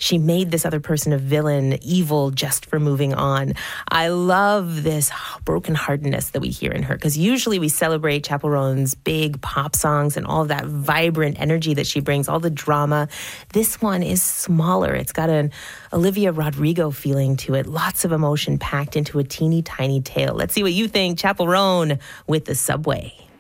she made this other person a villain, evil, just for moving on. I love this brokenheartedness that we hear in her, because usually we celebrate Chappell Roan's big pop songs and all of that vibrant energy that she brings, all the drama. This one is smaller. It's got an Olivia Rodrigo feeling to it. Lots of emotion packed into a teeny tiny tale. Let's see what you think. Chappell Roan with The Subway.